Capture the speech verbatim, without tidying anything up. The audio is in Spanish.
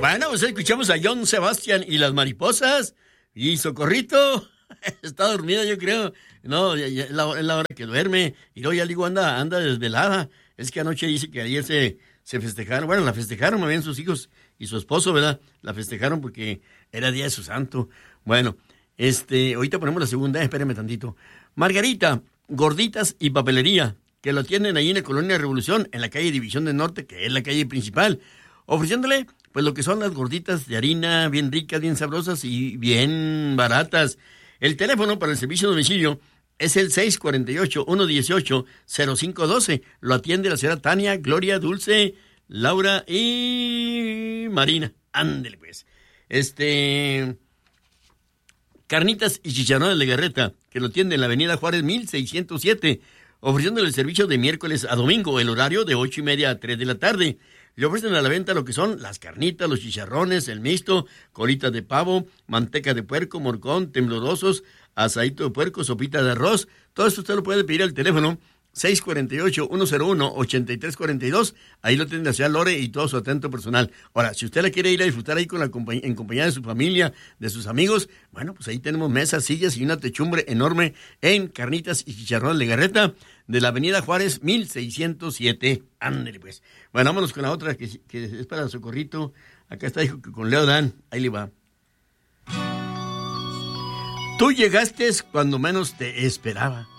Bueno, pues escuchamos a John Sebastian y las mariposas. Y Socorrito está dormida, yo creo. No, ya, ya, es, la, es la hora que duerme. Y luego ya digo, anda, anda desvelada. Es que anoche dice que ayer se, se festejaron. Bueno, la festejaron, me ven sus hijos y su esposo, ¿verdad? La festejaron porque era día de su santo. Bueno, este, ahorita ponemos la segunda, espérame tantito. Margarita, gorditas y papelería, que lo tienen ahí en la Colonia Revolución, en la calle División del Norte, que es la calle principal, ofreciéndole pues lo que son las gorditas de harina, bien ricas, bien sabrosas y bien baratas. El teléfono para el servicio de domicilio es el seis cuatro ocho, uno uno ocho, cero cinco uno dos. Lo atiende la señora Tania, Gloria, Dulce, Laura y Marina. Ándele pues. Este... Carnitas y chicharrones de Legarreta, que lo tiende en la avenida Juárez mil seiscientos siete, ofreciéndole el servicio de miércoles a domingo, el horario de ocho y media a tres de la tarde. Le ofrecen a la venta lo que son las carnitas, los chicharrones, el mixto, colitas de pavo, manteca de puerco, morcón, temblorosos, asadito de puerco, sopita de arroz. Todo esto usted lo puede pedir al teléfono seis cuatro ocho, uno cero uno, ocho tres cuatro dos. Ahí lo tiene la señora Lore y todo su atento personal. Ahora, si usted la quiere ir a disfrutar ahí con la compañ- en compañía de su familia, de sus amigos, bueno, pues ahí tenemos mesas, sillas y una techumbre enorme en Carnitas y Chicharrón Legarreta de la avenida Juárez mil seiscientos siete. Ándale pues. Bueno, vámonos con la otra que, que es para Socorrito. Acá está, dijo que con Leo Dan. Ahí le va. Tú llegaste cuando menos te esperaba.